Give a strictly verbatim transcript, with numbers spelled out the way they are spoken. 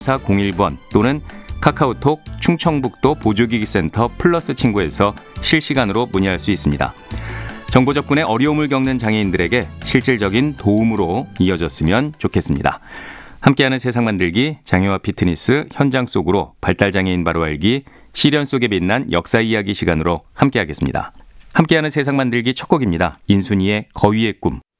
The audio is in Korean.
사공일 번 또는 카카오톡 충청북도 보조기기센터 플러스 친구에서 실시간으로 문의할 수 있습니다. 정보 접근에 어려움을 겪는 장애인들에게 실질적인 도움으로 이어졌으면 좋겠습니다. 함께하는 세상 만들기 장애와 피트니스 현장 속으로 발달장애인 바로 알기 시련 속에 빛난 역사 이야기 시간으로 함께하겠습니다. 함께하는 세상 만들기 첫 곡입니다. 인순이의 거위의 꿈.